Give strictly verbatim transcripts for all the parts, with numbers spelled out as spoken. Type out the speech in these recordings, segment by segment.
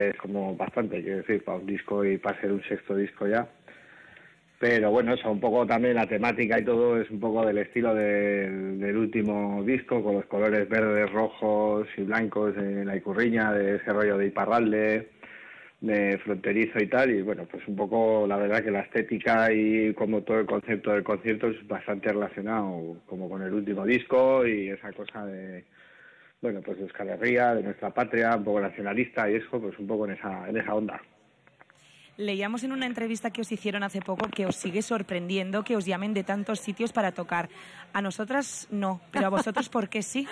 es como bastante, quiero decir, para un disco y para ser un sexto disco ya. Pero bueno, eso, un poco también la temática y todo es un poco del estilo de, del último disco, con los colores verdes, rojos y blancos en la Icurriña, de ese rollo de Iparralde, de fronterizo y tal. Y bueno, pues un poco la verdad que la estética y como todo el concepto del concierto es bastante relacionado como con el último disco y esa cosa de, bueno, pues de Euskal Herria, de nuestra patria, un poco nacionalista y eso, pues un poco en esa, en esa onda. Leíamos en una entrevista que os hicieron hace poco que os sigue sorprendiendo que os llamen de tantos sitios para tocar. A nosotras no, pero a vosotros ¿por qué sí?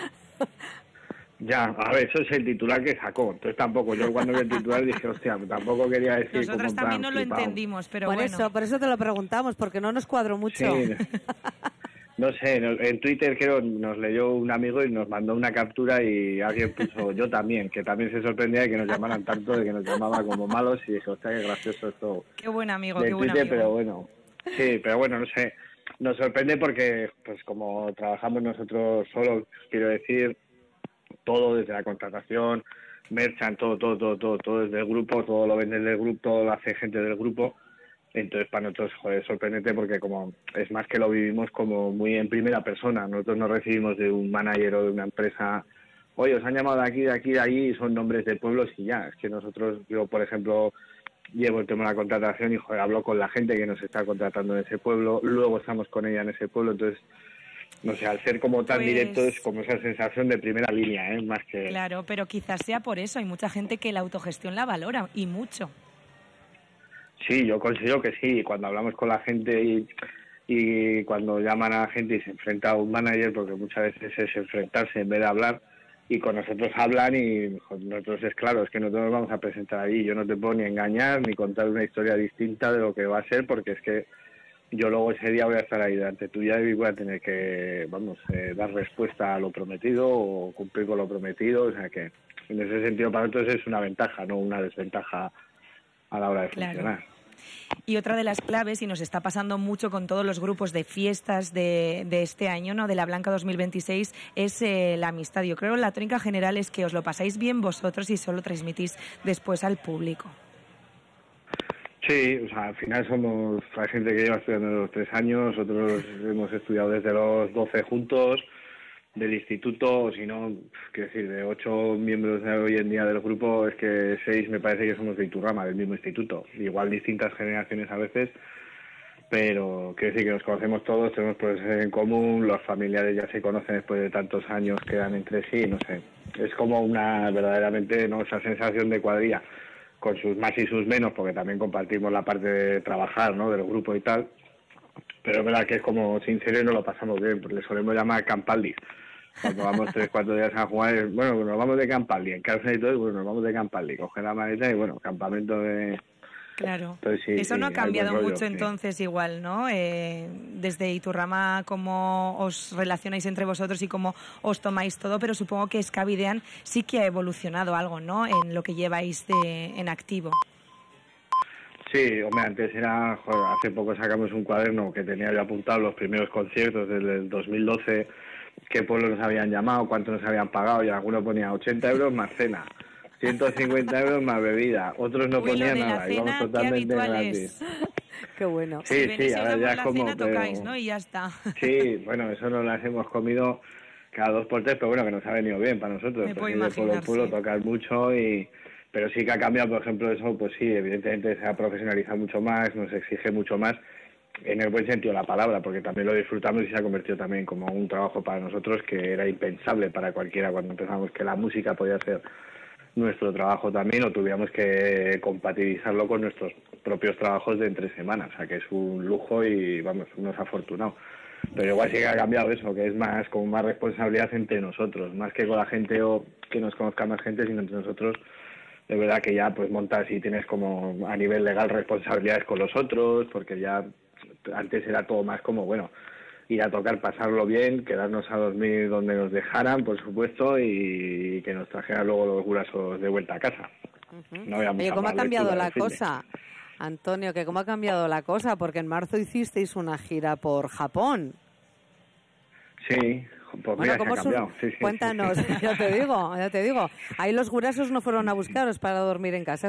Ya, a ver, eso es el titular que sacó. Entonces tampoco, yo cuando vi el titular dije, hostia, tampoco quería decir... Nosotras como también plan, no lo flipado. entendimos, pero por bueno. eso, por eso te lo preguntamos, porque no nos cuadró mucho. Sí, no sé, en Twitter creo nos leyó un amigo y nos mandó una captura y alguien puso yo también, que también se sorprendía de que nos llamaran tanto, de que nos llamaba como malos y dije, hostia, qué gracioso esto. Qué buen amigo, de qué buen Twitter, amigo. Pero bueno, sí, pero bueno, no sé, nos sorprende porque pues como trabajamos nosotros solos, quiero decir, todo desde la contratación, merchan, todo, todo, todo, todo, todo desde el grupo, todo lo vende del grupo, todo lo hace gente del grupo. Entonces para nosotros, joder, es sorprendente porque como es más que lo vivimos como muy en primera persona. Nosotros no recibimos de un manager o de una empresa, oye, os han llamado de aquí, de aquí, de allí, y son nombres de pueblos y ya. Es que nosotros, yo por ejemplo, llevo el tema de la contratación y joder, hablo con la gente que nos está contratando en ese pueblo, luego estamos con ella en ese pueblo, entonces, no sé, al ser como tan Pues... directo es como esa sensación de primera línea, ¿eh? Más que... Claro, pero quizás sea por eso, hay mucha gente que la autogestión la valora, y mucho. Sí, yo considero que sí. Cuando hablamos con la gente y, y cuando llaman a la gente y se enfrenta a un manager, porque muchas veces es enfrentarse en vez de hablar, y con nosotros hablan y con nosotros es claro, es que nosotros nos vamos a presentar allí. Yo no te puedo ni engañar ni contar una historia distinta de lo que va a ser, porque es que yo luego ese día voy a estar ahí delante tuya y voy a tener que, vamos, eh, dar respuesta a lo prometido o cumplir con lo prometido. O sea que en ese sentido para nosotros es una ventaja, no una desventaja a la hora de Claro. funcionar. Y otra de las claves, y nos está pasando mucho con todos los grupos de fiestas de, de este año, ¿no?, de la Blanca dos mil veintiséis, es eh, la amistad. Yo creo que la tónica general es que os lo pasáis bien vosotros y solo transmitís después al público. Sí, o sea, al final somos la gente que lleva estudiando los tres años, nosotros hemos estudiado desde los doce juntos, del instituto, o si no, quiero decir, de ocho miembros de hoy en día del grupo, es que seis me parece que somos de Iturrama, del mismo instituto, igual distintas generaciones a veces, pero quiero decir que nos conocemos todos, tenemos profesores en común, los familiares ya se conocen después de tantos años, quedan entre sí, no sé, es como una verdaderamente, no, esa sensación de cuadrilla, con sus más y sus menos, porque también compartimos la parte de trabajar, ¿no?, del grupo y tal, pero es verdad que es como sincero y nos lo pasamos bien, porque le solemos llamar Campaldi. Cuando vamos tres, cuatro días a jugar, bueno, nos vamos de Campaldi, en casa y todo, y bueno, nos vamos de Campaldi, coger la maleta y bueno, campamento de... Claro, entonces, sí, eso sí, no ha cambiado rollo, mucho sí. entonces igual, ¿no? Eh, desde Iturrama, cómo os relacionáis entre vosotros y cómo os tomáis todo, pero supongo que Skabidean sí que ha evolucionado algo, ¿no?, en lo que lleváis de, en activo. Sí, hombre, antes era, joder, hace poco sacamos un cuaderno que tenía yo apuntado los primeros conciertos desde el dos mil doce, qué pueblos nos habían llamado, cuánto nos habían pagado, y alguno ponía ochenta euros más cena, ciento cincuenta euros más bebida, otros no Uy, ponían lo de nada, la cena, íbamos totalmente qué habitual gratis. es. Qué bueno. Sí, Si sí, venís ahora por ya la es como... cena, pero- tocáis, ¿no? Y ya está. Sí, bueno, eso nos las hemos comido cada dos por tres, pero bueno, que nos ha venido bien para nosotros, Me porque puedo de pueblo imaginar, en pueblo sí. tocar mucho y... Pero sí que ha cambiado, por ejemplo, eso, pues sí, evidentemente se ha profesionalizado mucho más, nos exige mucho más, en el buen sentido de la palabra, porque también lo disfrutamos y se ha convertido también como un trabajo para nosotros que era impensable para cualquiera cuando empezamos, que la música podía ser nuestro trabajo también o tuviéramos que compatibilizarlo con nuestros propios trabajos de entre semanas, o sea que es un lujo y vamos, unos afortunados. Pero igual sí que ha cambiado eso, que es más como más responsabilidad entre nosotros, más que con la gente o que nos conozca más gente, sino entre nosotros. De verdad que ya pues montas y tienes como a nivel legal responsabilidades con los otros, porque ya antes era todo más como, bueno, ir a tocar, pasarlo bien, quedarnos a dormir donde nos dejaran, por supuesto, y que nos trajeran luego los gurasos de vuelta a casa. Uh-huh. No había Oye, mucha ¿cómo ha más cambiado lectura la del finde. cosa? Antonio, que cómo ha cambiado la cosa, porque en marzo hicisteis una gira por Japón. Sí, Pues Bueno, mira, se ¿cómo ha su- cambiado. Sí, sí, sí, Cuéntanos, sí. ya te digo, ya te digo. Ahí los gurasos no fueron a buscaros para dormir en casa.